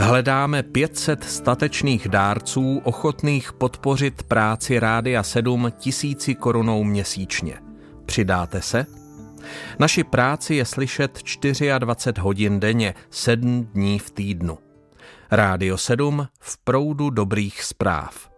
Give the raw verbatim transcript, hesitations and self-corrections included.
Hledáme pět set statečných dárců ochotných podpořit práci Rádia sedm tisíci korunou měsíčně. Přidáte se? Naši práci je slyšet dvacet čtyři hodin denně, sedm dní v týdnu. Rádio sedm v proudu dobrých zpráv.